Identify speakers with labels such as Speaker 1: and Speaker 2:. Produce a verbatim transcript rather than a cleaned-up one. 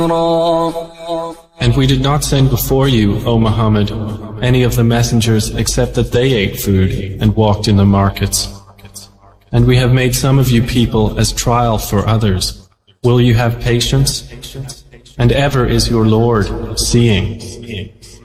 Speaker 1: And we did not send before you, O Muhammad, any of the messengers except that they ate food and walked in the markets. And we have made some of you people as trial for others. Will you have patience? And ever is your Lord seeing.